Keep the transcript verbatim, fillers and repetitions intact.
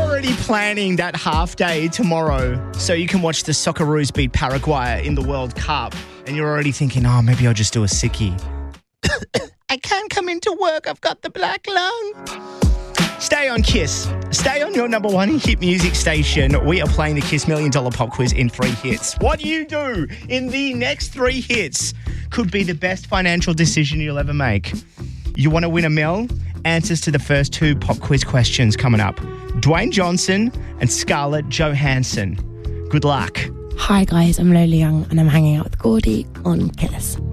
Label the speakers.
Speaker 1: already planning that half day tomorrow so you can watch the Socceroos beat Paraguay in the World Cup, and you're already thinking, oh, maybe I'll just do a sickie. I can't come into work. I've got the black lung. Stay on Kiss. Stay on your number one hit music station. We are playing the Kiss Million Dollar Pop Quiz in three hits. What you do in the next three hits could be the best financial decision you'll ever make. You want to win a mil? Answers to the first two pop quiz questions coming up. Dwayne Johnson and Scarlett Johansson. Good luck.
Speaker 2: Hi guys, I'm Lola Young and I'm hanging out with Gordy on Kiss.